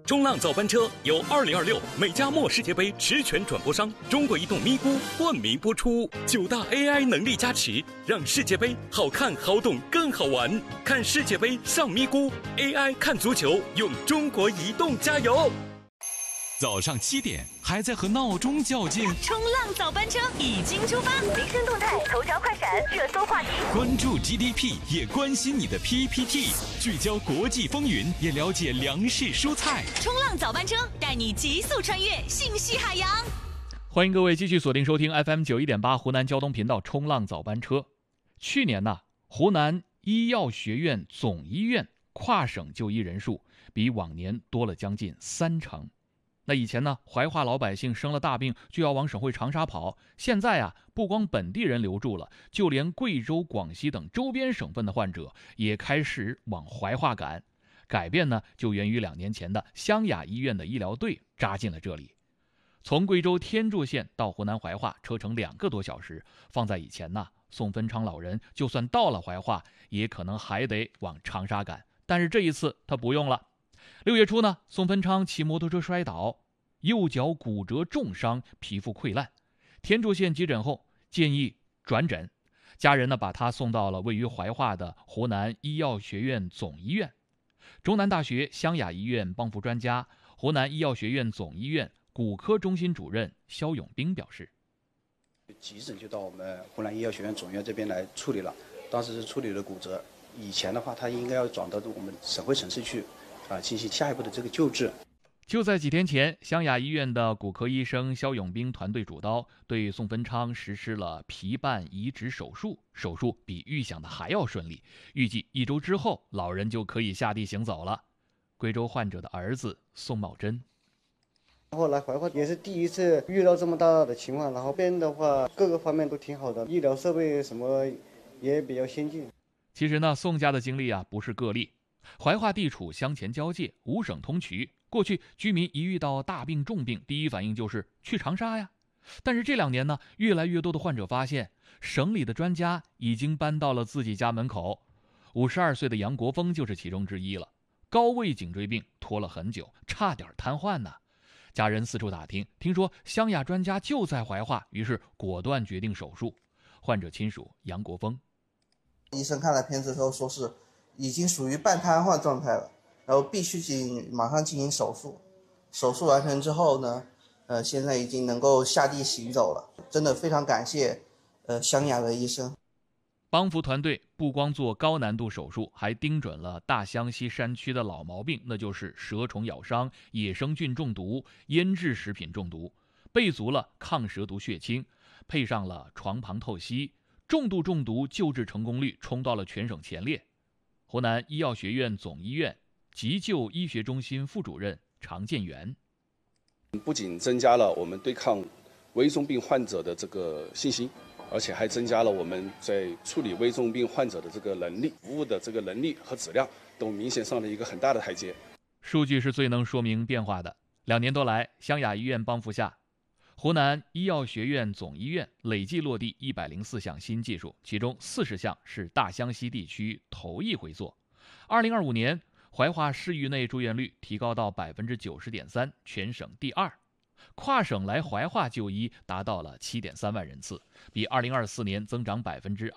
冲浪早班车由2026美加墨世界杯实权转播商中国移动咪咕冠名播出，9大 AI 能力加持，让世界杯好看、好懂、更好玩。看世界杯上咪咕 ，AI 看足球，用中国移动加油。 早上7点还在和闹钟较劲， 冲浪早班车已经出发， 民生动态、头条快闪、热搜话题， 关注 GDP 也关心你的 PPT， 聚焦国际风云也了解粮食蔬菜。 冲浪早班车带你急速穿越信息海洋。 欢迎各位继续锁定收听 FM 91.8湖南交通频道冲浪早班车。去年呢，湖南医药学院总医院跨省就医人数比往年多了将近3成。那以前呢，怀化老百姓生了大病就要往省会长沙跑，现在啊，不光本地人留住了，就连贵州、广西等周边省份的患者也开始往怀化赶。改变呢，就源于2年前的湘雅医院的医疗队扎进了这里。从贵州天柱县到湖南怀化，车程2个多小时，放在以前呢，宋芬昌老人就算到了怀化，也可能还得往长沙赶。但是这一次他不用了。6月初呢，宋芬昌骑摩托车摔倒，右脚骨折重伤，皮肤溃烂。天柱县急诊后建议转诊，家人呢把他送到了位于怀化的湖南医药学院总医院。中南大学湘雅医院帮扶专家、湖南医药学院总医院骨科中心主任肖永兵表示， 急诊就到我们湖南医药学院总院这边来处理了，当时是处理了骨折，以前的话他应该要转到我们省会城市去进行下一步的这个救治。 就在几天前，湘雅医院的骨科医生肖永兵团队主刀，对宋芬昌实施了皮瓣移植手术，手术比预想的还要顺利，预计1周之后老人就可以下地行走了。贵州患者的儿子宋茂珍， 后来怀化也是第一次遇到这么大的情况，然后这边的话各个方面都挺好的，医疗设备什么也比较先进。 其实呢，宋家的经历啊不是个例。怀化地处湘黔交界，5省通衢，过去居民一遇到大病重病，第一反应就是去长沙呀。但是这2年呢，越来越多的患者发现，省里的专家已经搬到了自己家门口。52岁的杨国峰就是其中之一了。高位颈椎病拖了很久，差点瘫痪呢。家人四处打听，听说湘雅专家就在怀化，于是果断决定手术。患者亲属杨国峰， 医生看了片子之后说是已经属于半瘫痪状态了，然后必须马上进行手术。手术完成之后呢，现在已经能够下地行走了，真的非常感谢湘雅的医生。 帮扶团队不光做高难度手术，还盯准了大湘西山区的老毛病，那就是蛇虫咬伤、野生菌中毒、腌制食品中毒，备足了抗蛇毒血清，配上了床旁透析，重度中毒救治成功率冲到了全省前列。湖南医药学院总医院急救医学中心副主任常建元， 不仅增加了我们对抗危重病患者的这个信心，而且还增加了我们在处理危重病患者的这个能力，服务的这个能力和质量都明显上了一个很大的台阶。 数据是最能说明变化的。2年多来，湘雅医院帮扶下，湖南医药学院总医院累计落地104项新技术，其中40项是大湘西地区头一回做。2025年，怀化市域内住院率提高到 90.3%， 全省第2。跨省来怀化就医达到了 7.3万人次，比2024年增长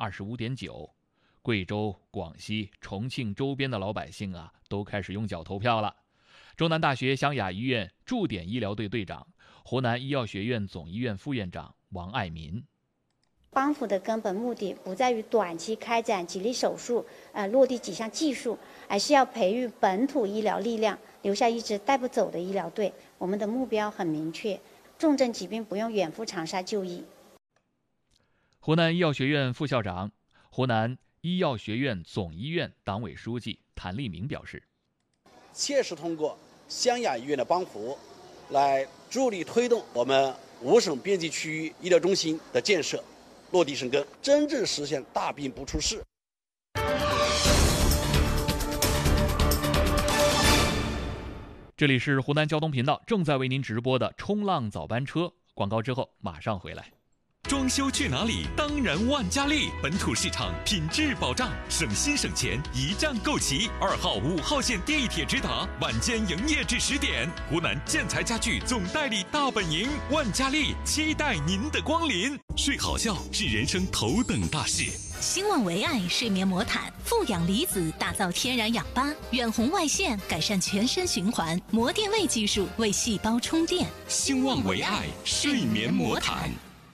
25.9%。贵州、广西、重庆周边的老百姓啊，都开始用脚投票了。中南大学湘雅医院驻点医疗队队长、湖南医药学院总医院副院长王爱民， 帮扶的根本目的不在于短期开展几例手术，落地几项技术，而是要培育本土医疗力量，留下一支带不走的医疗队。我们的目标很明确，重症疾病不用远赴长沙就医。 湖南医药学院副校长、湖南医药学院总医院党委书记谭立明表示， 切实通过湘雅医院的帮扶，来助力推动我们5省边级区域医疗中心的建设落地生根，真正实现大病不出事。 这里是湖南交通频道正在为您直播的冲浪早班车，广告之后马上回来。 装修去哪里？当然万家丽，本土市场品质保障，省心省钱，一站购齐。2号、5号线地铁直达，晚间营业至10点。湖南建材家具总代理大本营，万家丽期待您的光临。睡好觉是人生头等大事。 兴旺维爱睡眠魔毯，富氧离子打造天然氧吧，远红外线改善全身循环，膜电位技术为细胞充电。 兴旺维爱睡眠魔毯。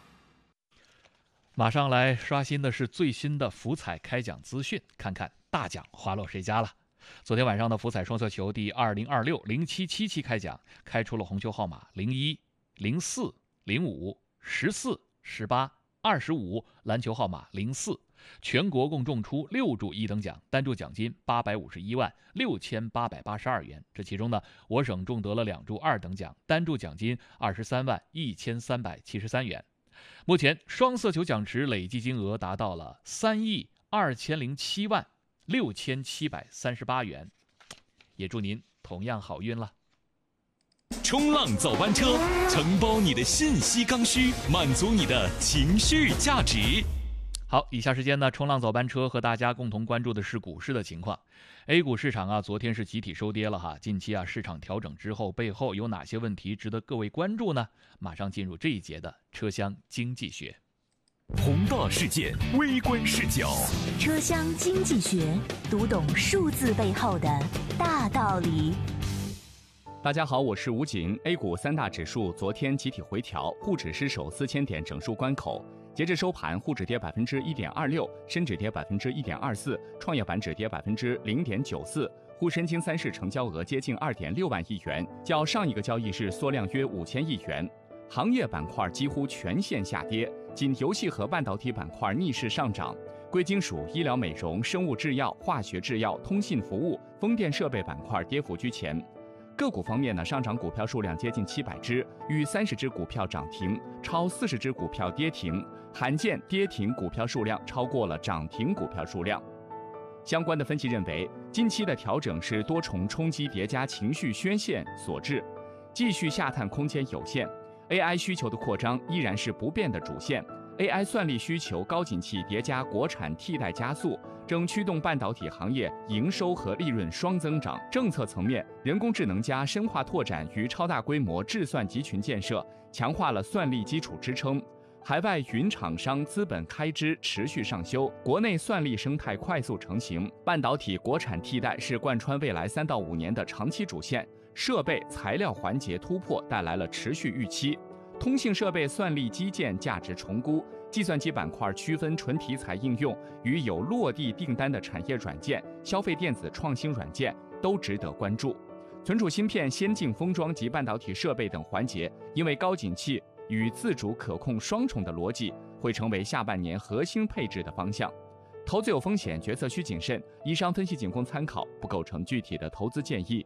马上来刷新的是最新的福彩开奖资讯，看看大奖花落谁家了。昨天晚上的福彩双色球第2026-0777开奖，开出了红球号码01、04、05、14、18、25，篮球号码04。全国共中出6注1等奖，单注奖金8516882元。这其中呢，我省中得了2注2等奖，单注奖金231373元。目前双色球奖池累计金额达到了3亿2007万6738元，也祝您同样好运了。 冲浪早班车，承包你的信息刚需，满足你的情绪价值。 好，以下时间呢，冲浪早班车和大家共同关注的是股市的情况。A 股市场啊，昨天是集体收跌了哈。近期啊，市场调整之后，背后有哪些问题值得各位关注呢？马上进入这一节的车厢经济学。 宏大事件，微观视角， 车厢经济学，读懂数字背后的大道理。 大家好，我是吴锦。A 股3大指数昨天集体回调，沪指失守4000点整数关口。截至收盘，沪指跌1.26%，深指跌1.24%，创业板指跌0.94%。沪深金3市成交额接近2.6万亿元，较上一个交易日缩量约5000亿元。行业板块几乎全线下跌，仅游戏和半导体板块逆势上涨。贵金属、医疗美容、生物制药、化学制药、通信服务、风电设备板块跌幅居前。个股方面呢，上涨股票数量接近700只，逾30只股票涨停，超40只股票跌停，罕见跌停股票数量超过了涨停股票数量。相关的分析认为，近期的调整是多重冲击叠加情绪宣泄所致，继续下探空间有限。AI 需求的扩张依然是不变的主线。AI 算力需求高景气叠加国产替代加速，正驱动半导体行业营收和利润双增长。政策层面，人工智能加深化拓展与超大规模制算集群建设，强化了算力基础支撑。海外云厂商资本开支持续上修，国内算力生态快速成型。半导体国产替代是贯穿未来3到5年的长期主线，设备材料环节突破带来了持续预期。通信设备算力基建价值重估，计算机板块区分纯题材应用与有落地订单的产业软件、消费电子创新软件都值得关注。存储芯片、先进封装及半导体设备等环节，因为高景气与自主可控双重的逻辑，会成为下半年核心配置的方向。投资有风险，决策需谨慎。以上分析仅供参考，不构成具体的投资建议。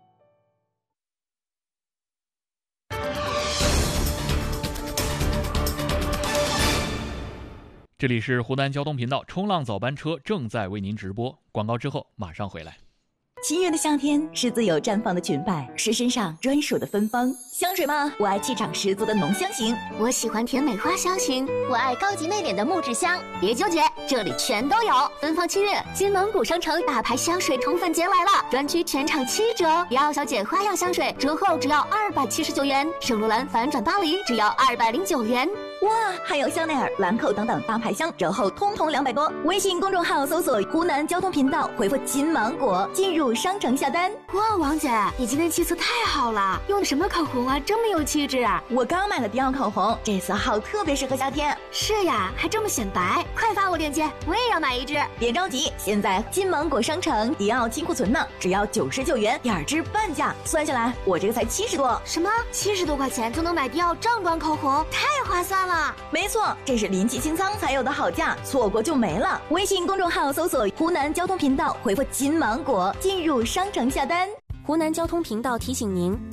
这里是湖南交通频道冲浪早班车正在为您直播，广告之后马上回来。 七月的夏天是自由绽放的裙摆，是身上专属的芬芳。香水吗？我爱气场十足的浓香型， 我喜欢甜美花香型，我爱高级内敛的木质香。别纠结，这里全都有。芬芳7月，金芒谷商城大牌香水宠粉节来了，专区全场7折。迪奥小姐花样香水折后只要279元，圣罗兰反转巴黎只要209元。 哇，还有香奈儿、兰蔻等等大牌香，折后通通200多。微信公众号搜索湖南交通频道，回复金芒果进入商城下单。 哇，王姐，你今天气色太好了，用的什么口红啊，这么有气质啊！ 我刚买了迪奥口红，这色号特别适合夏天。 是呀，还这么显白，快发我链接，我也要买一支。 别着急，现在金芒果商城迪奥金库存呢，只要99元，2支半价，算下来我这个才70多。 什么？70多块钱就能买迪奥正装口红，太划算了。 没错，这是临期清仓才有的好价，错过就没了。微信公众号搜索湖南交通频道，回复金芒果进入商城下单。 湖南交通频道提醒您，